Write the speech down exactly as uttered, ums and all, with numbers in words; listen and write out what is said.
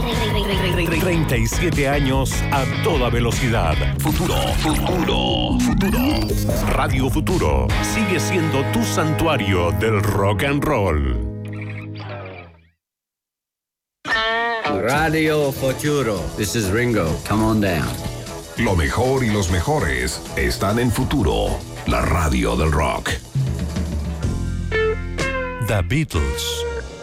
treinta y siete años a toda velocidad. Futuro, futuro, futuro. Radio Futuro sigue siendo tu santuario del rock and roll. Radio Futuro. This is Ringo. Come on down. Lo mejor y los mejores están en Futuro, la radio del rock. The Beatles.